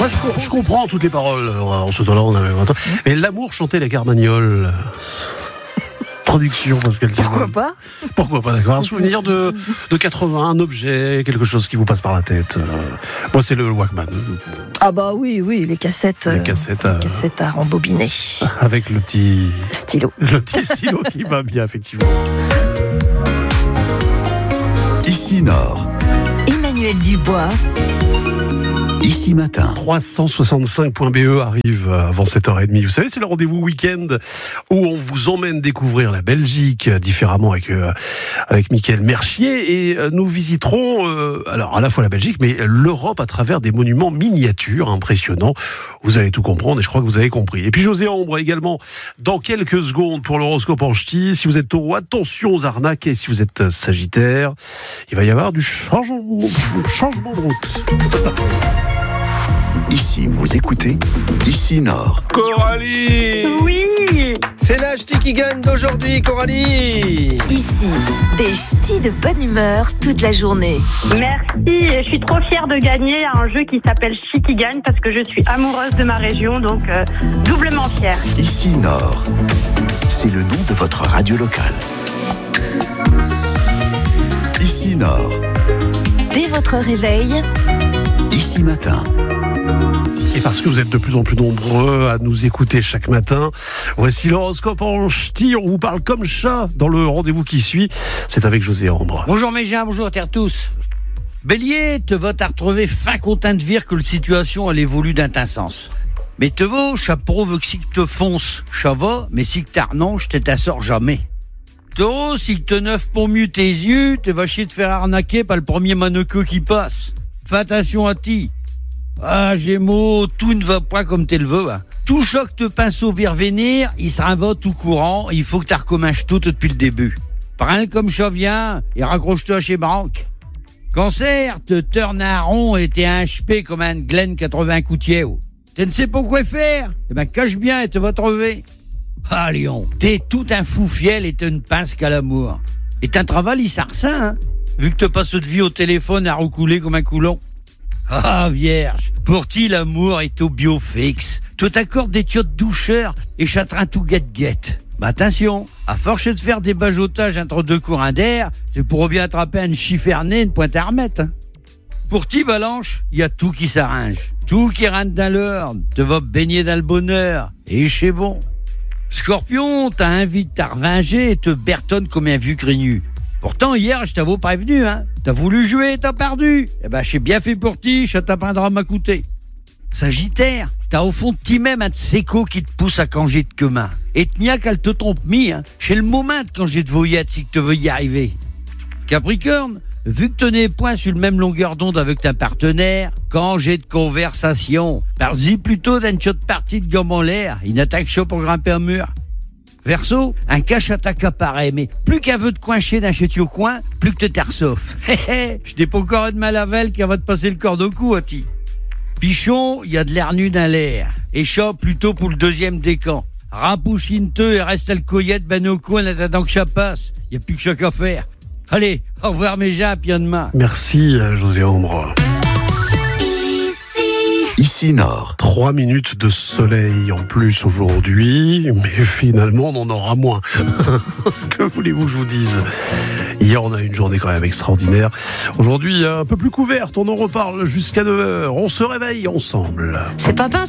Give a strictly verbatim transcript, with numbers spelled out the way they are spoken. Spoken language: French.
Moi, je, je comprends toutes les paroles. En ce temps-là, on avait vingt ans. Mais l'amour chantait la Carmagnole. Traduction, Pascal Thibault. Pourquoi pas Pourquoi pas, d'accord. Un souvenir de, de quatre-vingts, un objet, quelque chose qui vous passe par la tête. Euh, moi, c'est le Walkman. Ah bah oui, oui, les cassettes. Les cassettes à, les cassettes à rembobiner. Avec le petit... Stylo. Le petit stylo qui va bien, effectivement. Ici Nord. Emmanuel Dubois. Ici Matin. trois cent soixante-cinq point b e arrive avant sept heures trente. Vous savez, c'est le rendez-vous week-end où on vous emmène découvrir la Belgique différemment avec, euh, avec Mickaël Mercier. Et euh, nous visiterons euh, alors à la fois la Belgique, mais l'Europe à travers des monuments miniatures impressionnants. Vous allez tout comprendre et je crois que vous avez compris. Et puis José Ombre également dans quelques secondes pour l'horoscope en ch'ti. Si vous êtes taureau, attention aux arnaques. Et si vous êtes sagittaire, il va y avoir du changement, changement de route. Ici, vous écoutez Ici Nord. Coralie! Oui! C'est la ch'ti qui gagne d'aujourd'hui, Coralie! Ici, des ch'tis de bonne humeur toute la journée. Merci, je suis trop fière de gagner à un jeu qui s'appelle Ch'ti qui gagne parce que je suis amoureuse de ma région, donc euh, doublement fière. Ici Nord. C'est le nom de votre radio locale. Ici Nord. Dès votre réveil, Ici Matin. Et parce que vous êtes de plus en plus nombreux à nous écouter chaque matin, voici l'horoscope en ch'ti. On vous parle comme chat dans le rendez-vous qui suit. C'est avec José Ambre. Bonjour mes gens, bonjour à terre tous. Bélier, te vas t'as retrouvé fin content de dire que la situation elle évolue d'un tain sens. Mais te vas, chapeau veut que si que te fonce, chava, mais si que t'as non, je te t'assors jamais. Taureau, si que te neuf pour mieux tes yeux, te vas chier de faire arnaquer par le premier mannequin qui passe. Fais attention à ti. Ah, Gémeaux, tout ne va pas comme t'es le veux. Hein. Tout choc te pinceau vire venir, il sera va tout courant, il faut que t'as recommences tout depuis le début. Prends-le comme ça vient et raccroche-toi chez Branque. Cancer, te tourne un rond et t'es un H P comme un Glen quatre-vingts coutiers. Tu ne sais pas quoi faire? Eh ben, cache bien et te va trouver. Ah, Lion, t'es tout un fou fiel et t'es une pince qu'à l'amour. Et t'as un travail, il sert ça, hein? Vu que te passes de vie au téléphone à recouler comme un coulon. Ah, vierge, pour ti l'amour est au biofixe. Tout t'accorde des tiottes doucheurs et chatrin tout guette-guette. Mais attention, à force de faire des bajotages entre deux courants d'air, tu pourras bien attraper un chifferné, une pointe à remettre. Hein. Pour ti Balanche, il y a tout qui s'arrange. Tout qui rentre dans l'ordre, te va baigner dans le bonheur. Et c'est bon. Scorpion, t'as invité à revinger et te bertonne comme un vieux grignu. Pourtant, hier, je t'avoue prévenu, hein. T'as voulu jouer, t'as perdu. Eh ben, j'ai bien fait pour ti, ça t'apprendra à m'écouter. Sagittaire, t'as au fond de ti même un tseco qui te pousse à canger de quemin. Et t'nia qu'elle te trompe mis, hein. Chez le moment de quand j'ai de voyette si que te veux y arriver. Capricorne, vu que tenez point sur le même longueur d'onde avec ta partenaire, quand j'ai de conversation, parle-y plutôt d'une chaude partie de gomme en l'air, une attaque chaud pour grimper un mur. Verseau, un cache attaque apparaît, mais plus qu'un veut te coincher d'un chétier au coin, plus que te terre sauf. Hé hé, je n'ai pas encore de malavel qui va te passer le corde au cou, Ati. Pichon, il y a de l'air nu dans l'air. Et chat, plutôt pour le deuxième décan. Rapouchine-te et reste à le coyote ben au coin en attendant que ça passe. Il n'y a plus que ça qu'à faire. Allez, au revoir mes gens, puis à demain. Merci José Ombre. Ici Nord. Trois minutes de soleil en plus aujourd'hui, mais finalement on en aura moins. Que voulez-vous que je vous dise? Hier on a eu une journée quand même extraordinaire. Aujourd'hui un peu plus couverte, on en reparle jusqu'à neuf heures. On se réveille ensemble. c'est pas